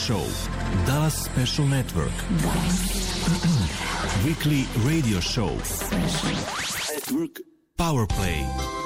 Show, Dallas Special Network, Weekly Radio Show, Network Powerplay.